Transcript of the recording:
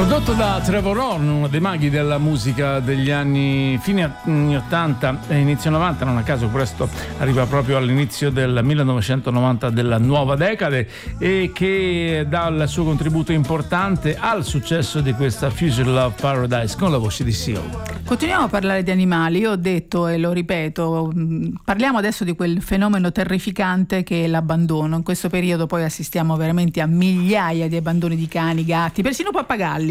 Prodotto da Trevor Horn, uno dei maghi della musica degli anni fine anni 80 e inizio 90, non a caso questo arriva proprio all'inizio del 1990 della nuova decade, e che dà il suo contributo importante al successo di questa Future Love Paradise con la voce di Seal. Continuiamo a parlare di animali. Io ho detto e lo ripeto, parliamo adesso di quel fenomeno terrificante che è l'abbandono. In questo periodo poi assistiamo veramente a migliaia di abbandoni di cani, gatti, persino pappagalli.